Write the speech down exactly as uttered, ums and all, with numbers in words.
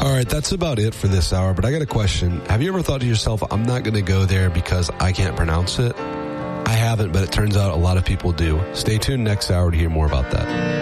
All right, that's about it for this hour, but I got a question. Have you ever thought to yourself, I'm not going to go there because I can't pronounce it? I haven't, but it turns out a lot of people do. Stay tuned next hour to hear more about that.